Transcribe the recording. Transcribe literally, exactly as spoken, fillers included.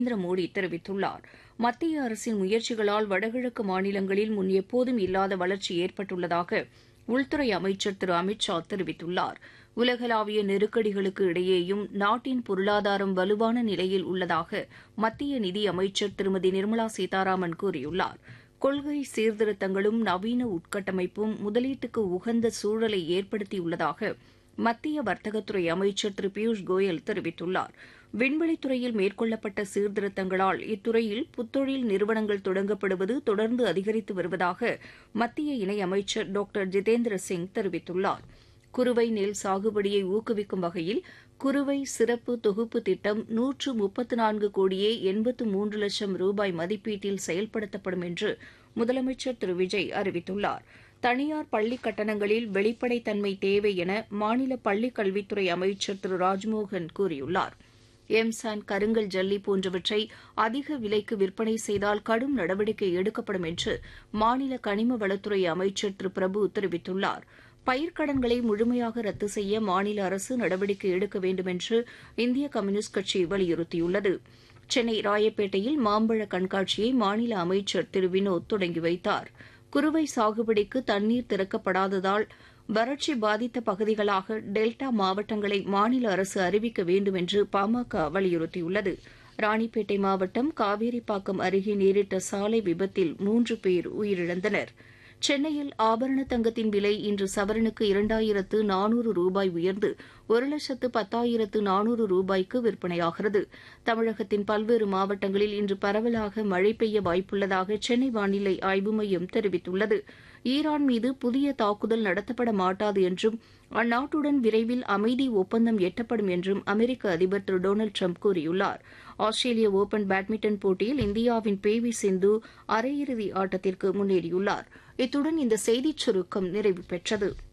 நரேந்திர மோடி தெரிவித்துள்ளார். மத்திய அரசின் முயற்சிகளால் வடகிழக்கு மாநிலங்களில் முன் எப்போதும் இல்லாத வளர்ச்சி ஏற்பட்டுள்ளதாக உள்துறை அமைச்சர் திரு அமித் ஷா தெரிவித்துள்ளார். உலகளாவிய நெருக்கடிகளுக்கு இடையேயும் நாட்டின் பொருளாதாரம் வலுவான நிலையில் உள்ளதாக மத்திய நிதி அமைச்சர் திருமதி நிர்மலா சீதாராமன் கூறியுள்ளார். கொள்கை சீர்திருத்தங்களும் நவீன உட்கட்டமைப்பும் முதலீட்டுக்கு உகந்த சூழலை ஏற்படுத்தியுள்ளதாக மத்திய வர்த்தகத்துறை அமைச்சர் திரு பியூஷ் கோயல் தெரிவித்துள்ளார். விண்வெளித்துறையில் மேற்கொள்ளப்பட்ட சீர்திருத்தங்களால் இத்துறையில் புத்தொழில் நிறுவனங்கள் தொடங்கப்படுவது தொடர்ந்து அதிகரித்து வருவதாக மத்திய இணையமைச்சர் டாக்டர் ஜிதேந்திர சிங் தெரிவித்துள்ளார். குறுவை நெல் சாகுபடியை ஊக்குவிக்கும் வகையில் குறுவை சிறப்பு தொகுப்பு திட்டம் நூற்று முப்பத்து நான்கு கோடியே எண்பத்து மூன்று லட்சம் ரூபாய் மதிப்பீட்டில் செயல்படுத்தப்படும் என்று முதலமைச்சர் திரு விஜய் அறிவித்துள்ளார். தனியார் பள்ளிக் கட்டணங்களில் வெளிப்படைத்தன்மை தேவை என மாநில பள்ளிக் கல்வித்துறை அமைச்சர் திரு ராஜ்மோகன் கூறியுள்ளார். எம்சாண்ட் கருங்கல் ஜல்லி போன்றவற்றை அதிக விலைக்கு விற்பனை செய்தால் கடும் நடவடிக்கை எடுக்கப்படும் என்று மாநில கனிம வளத்துறை அமைச்சர் திரு பிரபு தெரிவித்துள்ளார். பயிர்க்கடன்களை முழுமையாக ரத்து செய்ய மாநில அரசு நடவடிக்கை எடுக்க வேண்டும் என்று இந்திய கம்யூனிஸ்ட் கட்சி வலியுறுத்தியுள்ளது. சென்னை ராயப்பேட்டையில் மாம்பழ கண்காட்சியை மாநில அமைச்சர் திரு வினோத் தொடங்கி வைத்தார். குறுவை சாகுபடிக்கு தண்ணீர் திறக்கப்படாததால் வறட்சி பாதித்த பகுதிகளாக டெல்டா மாவட்டங்களை மாநில அரசு அறிவிக்க வேண்டும் என்று பாமக வலியுறுத்தியுள்ளது. ராணிப்பேட்டை மாவட்டம் காவேரிப்பாக்கம் அருகே நேரிட்ட சாலை விபத்தில் மூன்று பேர் உயிரிழந்தனர். சென்னையில் ஆபரண தங்கத்தின் விலை இன்று சவரனுக்கு இரண்டாயிரத்து நானூறு ரூபாய் உயர்ந்து ஒரு லட்சத்து பத்தாயிரத்து நானூறு ரூபாய்க்கு விற்பனையாகிறது. தமிழகத்தின் பல்வேறு மாவட்டங்களில் இன்று பரவலாக மழை பெய்ய வாய்ப்புள்ளதாக சென்னை வானிலை ஆய்வு மையம் தெரிவித்துள்ளது. ஈரான் மீது புதிய தாக்குதல் நடத்தப்பட மாட்டாது என்றும் அந்நாட்டுடன் விரைவில் அமைதி ஒப்பந்தம் எட்டப்படும் என்றும் அமெரிக்க அதிபர் திரு டொனால்டு ட்ரம்ப் கூறியுள்ளார். ஆஸ்திரேலிய ஒபன் பேட்மிண்டன் போட்டியில் இந்தியாவின் பி வி சிந்து அரையிறுதி ஆட்டத்திற்கு முன்னேறியுள்ளார். இத்துடன் இந்த செய்திச் சுருக்கம் நிறைவு பெற்றது.